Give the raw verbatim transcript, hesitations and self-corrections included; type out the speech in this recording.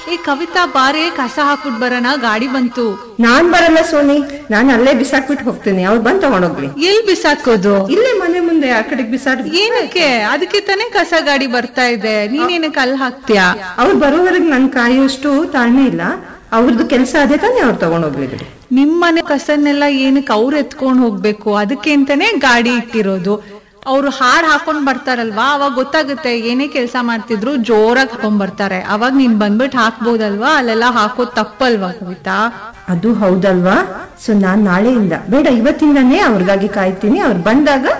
ಈ ಕವಿತಾ ಬಾರೆ ಕಸ ಹಾಕ್ಬಿಟ್ ಬರೋಣ, ಗಾಡಿ ಬಂತು. ನಾನ್ ಬರಲ್ಲ ಸೋನಿ, ನಾನ್ ಅಲ್ಲೇ ಬಿಸಾಕ್ಬಿಟ್ಟು ಹೋಗ್ತೀನಿ, ಅವ್ರು ಬಂದ್ ತಗೊಂಡೋಗ್ಲಿ. ಎಲ್ ಬಿಸಾಕೋದು? ಇಲ್ಲೇ ಮನೆ ಮುಂದೆ ಆ ಕಡೆಗೆ ಬಿಸಾಡ್. ಏನಕ್ಕೆ? ಅದಕ್ಕೆ ತಾನೇ ಕಸ ಗಾಡಿ ಬರ್ತಾ ಇದೆ, ನೀನೇನಕ್ಕೆ ಅಲ್ಲಿ ಹಾಕ್ತೀಯಾ? ಅವ್ರು ಬರೋವರೆಗೆ ನನ್ ಕಾಯುವಷ್ಟು ತಾಳ್ಮೆ ಇಲ್ಲ. ಅವ್ರದ್ದು ಕೆಲಸ ಅದೇ ತಾನೇ, ಅವ್ರು ತಗೊಂಡೋಗ್ಲಿ ಬಿಡಿ. ನಿಮ್ಮನೆ ಕಸನ್ನೆಲ್ಲ ಏನಕ್ಕೆ ಅವ್ರು ಎತ್ಕೊಂಡ್ ಹೋಗ್ಬೇಕು? ಅದಕ್ಕೆ ಅಂತಾನೆ ಗಾಡಿ ಇಟ್ಟಿರೋದು. ಅವ್ರು ಹಾಡ್ ಹಾಕೊಂಡ್ ಬರ್ತಾರಲ್ವಾ, ಅವಾಗ ಗೊತ್ತಾಗುತ್ತೆ ಏನೇ ಕೆಲಸ ಮಾಡ್ತಿದ್ರು ಜೋರಾಗಿ ಹಾಕೊಂಡ್ ಬರ್ತಾರೆ. ಅವಾಗ ನೀನ್ ಬಂದ್ಬಿಟ್ಟು ಹಾಕ್ಬೋದಲ್ವಾ? ಅಲ್ಲೆಲ್ಲ ಹಾಕೋದ್ ತಪ್ಪಲ್ವಾ ಕವಿತಾ? ಅದು ಹೌದಲ್ವಾ? ಸೊ ನಾನ್ ನಾಳೆಯಿಂದ ಬೇಡ ಇವತ್ತಿಂದಾನೇ ಅವ್ರಿಗಾಗಿ ಕಾಯ್ತೀನಿ. ಅವ್ರು ಬಂದಾಗ